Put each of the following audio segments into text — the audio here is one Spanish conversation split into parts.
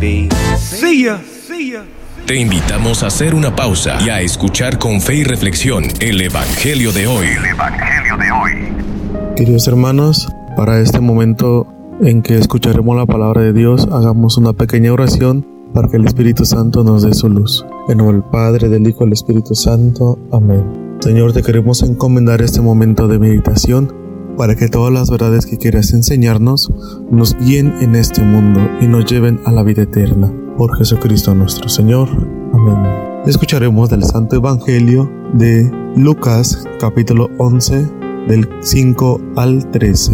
be. See ya. Te invitamos a hacer una pausa y a escuchar con fe y reflexión el Evangelio de hoy. Queridos hermanos, para este momento en que escucharemos la palabra de Dios, hagamos una pequeña oración para que el Espíritu Santo nos dé su luz. En nombre del Padre, del Hijo y del Espíritu Santo. Amén. Señor, te queremos encomendar este momento de meditación para que todas las verdades que quieras enseñarnos nos guíen en este mundo y nos lleven a la vida eterna. Por Jesucristo nuestro Señor. Amén. Escucharemos del Santo Evangelio de Lucas, capítulo 11, del 5 al 13.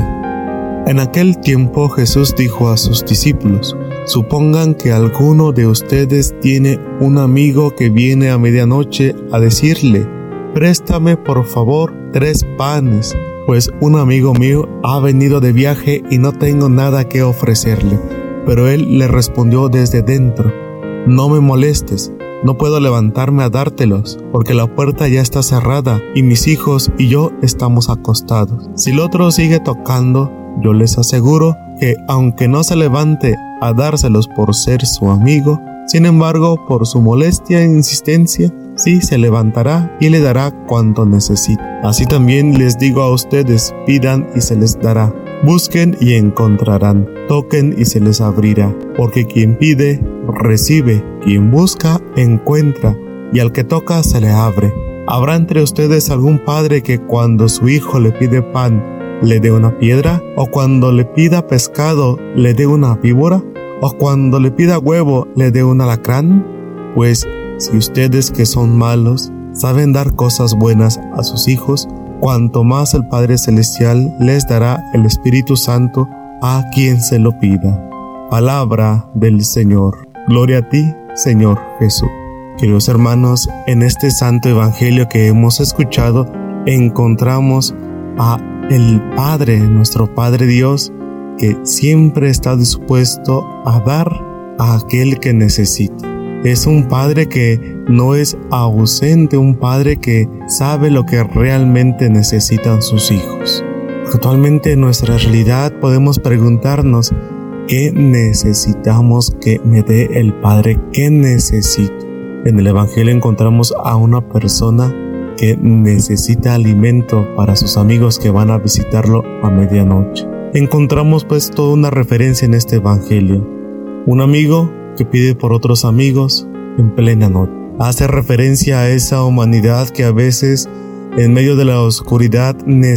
En aquel tiempo Jesús dijo a sus discípulos: supongan que alguno de ustedes tiene un amigo que viene a medianoche a decirle: préstame por favor 3 panes, pues un amigo mío ha venido de viaje y no tengo nada que ofrecerle. Pero él le respondió desde dentro: no me molestes, no puedo levantarme a dártelos, porque la puerta ya está cerrada y mis hijos y yo estamos acostados. Si el otro sigue tocando, yo les aseguro que aunque no se levante a dárselos por ser su amigo, sin embargo, por su molestia e insistencia, sí se levantará y le dará cuanto necesite. Así también les digo a ustedes: pidan y se les dará. Busquen y encontrarán, toquen y se les abrirá, porque quien pide, recibe, quien busca, encuentra, y al que toca se le abre. ¿Habrá entre ustedes algún padre que cuando su hijo le pide pan, le dé una piedra? ¿O cuando le pida pescado, le dé una víbora? ¿O cuando le pida huevo, le dé un alacrán? Pues, si ustedes que son malos, saben dar cosas buenas a sus hijos, cuanto más el Padre Celestial les dará el Espíritu Santo a quien se lo pida. Palabra del Señor. Gloria a ti, Señor Jesús. Queridos hermanos, en este santo evangelio que hemos escuchado, encontramos a el Padre, nuestro Padre Dios, que siempre está dispuesto a dar a aquel que necesita. Es un Padre que no es ausente, un Padre que sabe lo que realmente necesitan sus hijos. Actualmente en nuestra realidad podemos preguntarnos: ¿qué necesitamos que me dé el Padre? ¿Qué necesito? En el Evangelio encontramos a una persona que necesita alimento para sus amigos que van a visitarlo a medianoche. Encontramos pues toda una referencia en este Evangelio. Un amigo que pide por otros amigos en plena noche. Hace referencia a esa humanidad que a veces en medio de la oscuridad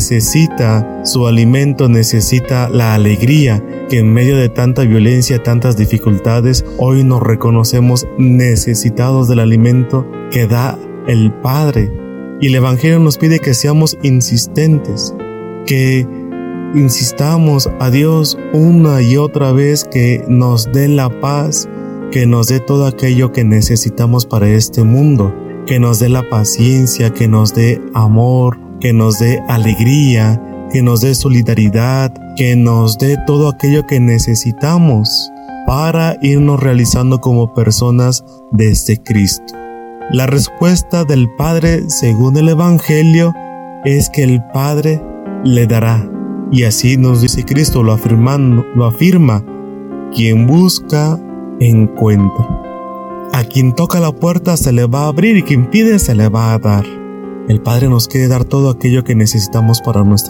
necesita su alimento, necesita la alegría, que en medio de tanta violencia, tantas dificultades, hoy nos reconocemos necesitados del alimento que da el Padre. Y el Evangelio nos pide que seamos insistentes, que insistamos a Dios una y otra vez que nos dé la paz, que nos dé todo aquello que necesitamos para este mundo, que nos dé la paciencia, que nos dé amor, que nos dé alegría, que nos dé solidaridad, que nos dé todo aquello que necesitamos para irnos realizando como personas desde Cristo. La respuesta del Padre, según el Evangelio, es que el Padre le dará. Y así nos dice Cristo, lo afirma: quien busca, encuentra. A quien toca la puerta se le va a abrir y quien pide se le va a dar. El Padre nos quiere dar todo aquello que necesitamos para nuestra